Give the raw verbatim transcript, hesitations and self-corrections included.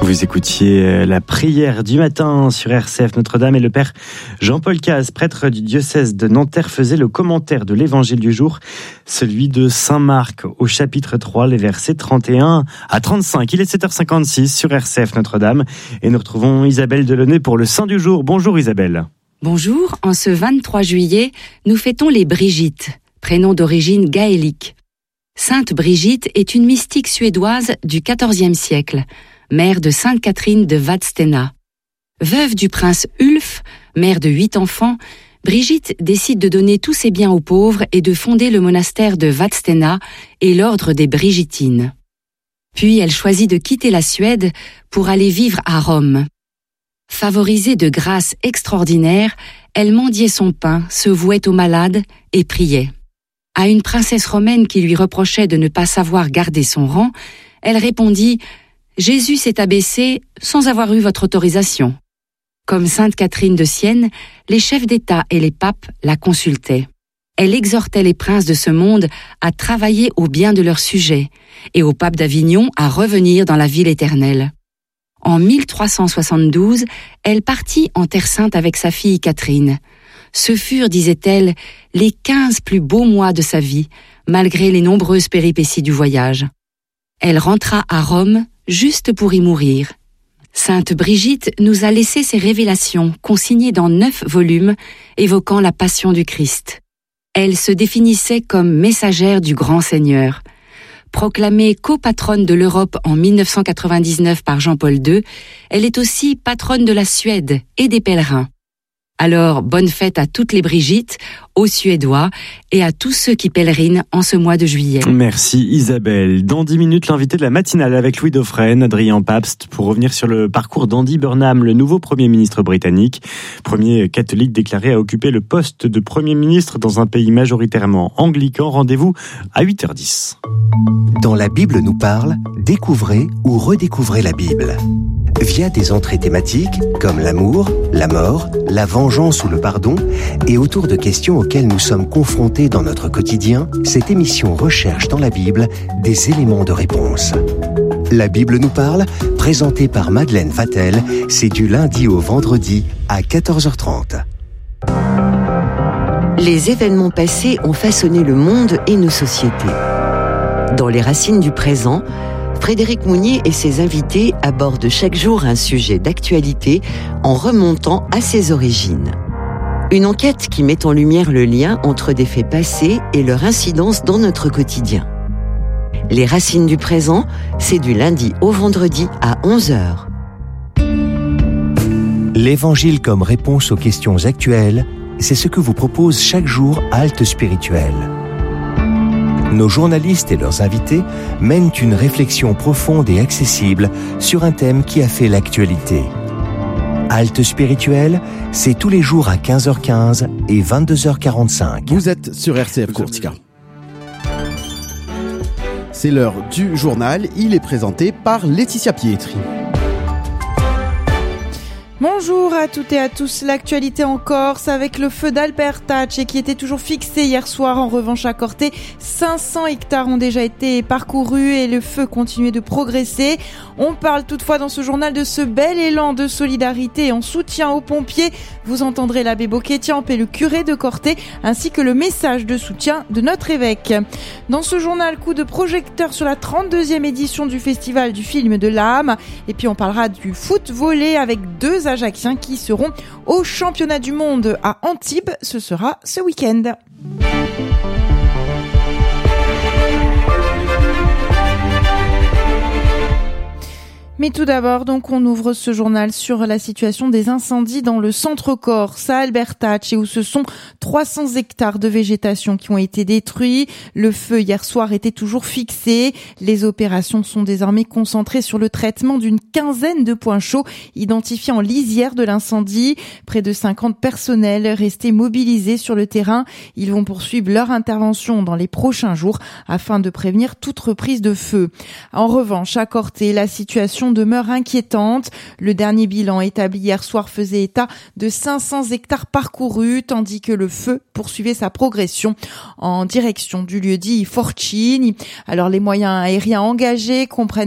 Vous écoutiez la prière du matin sur R C F Notre-Dame et le père Jean-Paul Caz, prêtre du diocèse de Nanterre, faisait le commentaire de l'évangile du jour, celui de Saint Marc au chapitre trois, les versets trente et un à trente-cinq. Il est sept heures cinquante-six sur R C F Notre-Dame et nous retrouvons Isabelle Delaunay pour le Saint du jour. Bonjour Isabelle. Bonjour, en ce vingt-trois juillet, nous fêtons les Brigitte, prénom d'origine gaélique. Sainte Brigitte est une mystique suédoise du quatorzième siècle, mère de Sainte Catherine de Vadstena. Veuve du prince Ulf, mère de huit enfants, Brigitte décide de donner tous ses biens aux pauvres et de fonder le monastère de Vadstena et l'ordre des Brigittines. Puis elle choisit de quitter la Suède pour aller vivre à Rome. Favorisée de grâces extraordinaires, elle mendiait son pain, se vouait aux malades et priait. À une princesse romaine qui lui reprochait de ne pas savoir garder son rang, elle répondit « Jésus s'est abaissé sans avoir eu votre autorisation ». Comme Sainte Catherine de Sienne, les chefs d'État et les papes la consultaient. Elle exhortait les princes de ce monde à travailler au bien de leurs sujets et au pape d'Avignon à revenir dans la ville éternelle. En mille trois cent soixante-douze, elle partit en Terre Sainte avec sa fille Catherine. Ce furent, disait-elle, les quinze plus beaux mois de sa vie, malgré les nombreuses péripéties du voyage. Elle rentra à Rome juste pour y mourir. Sainte Brigitte nous a laissé ses révélations, consignées dans neuf volumes, évoquant la passion du Christ. Elle se définissait comme messagère du grand Seigneur. Proclamée copatronne de l'Europe en mille neuf cent quatre-vingt-dix-neuf par Jean-Paul deux, elle est aussi patronne de la Suède et des pèlerins. Alors, bonne fête à toutes les Brigitte, aux Suédois et à tous ceux qui pèlerinent en ce mois de juillet. Merci Isabelle. Dans dix minutes, l'invité de la matinale avec Louis Dauphren, Adrien Pabst, pour revenir sur le parcours d'Andy Burnham, le nouveau Premier ministre britannique, premier catholique déclaré à occuper le poste de Premier ministre dans un pays majoritairement anglican. Rendez-vous à huit heures dix. Dans la Bible nous parle, découvrez ou redécouvrez la Bible. Via des entrées thématiques comme l'amour, la mort, la vengeance ou le pardon, et autour de questions auxquelles nous sommes confrontés dans notre quotidien, cette émission recherche dans la Bible des éléments de réponse. La Bible nous parle, présentée par Madeleine Vatel, c'est du lundi au vendredi à quatorze heures trente. Les événements passés ont façonné le monde et nos sociétés. Dans les racines du présent, Frédéric Mounier et ses invités abordent chaque jour un sujet d'actualité en remontant à ses origines. Une enquête qui met en lumière le lien entre des faits passés et leur incidence dans notre quotidien. Les racines du présent, c'est du lundi au vendredi à onze heures. L'Évangile comme réponse aux questions actuelles, c'est ce que vous propose chaque jour Halte Spirituelle. Nos journalistes et leurs invités mènent une réflexion profonde et accessible sur un thème qui a fait l'actualité. Halte Spirituelle, c'est tous les jours à quinze heures quinze et vingt-deux heures quarante-cinq. Vous êtes sur R C F Courtica. C'est l'heure du journal, il est présenté par Laetitia Pietri. Bonjour à toutes et à tous. L'actualité en Corse avec le feu d'Albertace qui était toujours fixé hier soir. En revanche à Corté, cinq cents hectares ont déjà été parcourus et le feu continuait de progresser. On parle toutefois dans ce journal de ce bel élan de solidarité en soutien aux pompiers. Vous entendrez l'abbé Boquetiamp et le curé de Corté ainsi que le message de soutien de notre évêque. Dans ce journal, coup de projecteur sur la trente-deuxième édition du festival du film de l'âme. Et puis on parlera du foot volley avec deux Ajacciens qui seront au championnat du monde à Antibes. Ce sera ce week-end. Mais tout d'abord, donc, on ouvre ce journal sur la situation des incendies dans le centre Corse, à Albertace, où ce sont trois cents hectares de végétation qui ont été détruits. Le feu hier soir était toujours fixé. Les opérations sont désormais concentrées sur le traitement d'une quinzaine de points chauds identifiés en lisière de l'incendie. Près de cinquante personnels restés mobilisés sur le terrain. Ils vont poursuivre leur intervention dans les prochains jours afin de prévenir toute reprise de feu. En revanche, à Corté, la situation demeure inquiétante. Le dernier bilan établi hier soir faisait état de cinq cents hectares parcourus, tandis que le feu poursuivait sa progression en direction du lieu-dit Forcini. Alors les moyens aériens engagés comprennent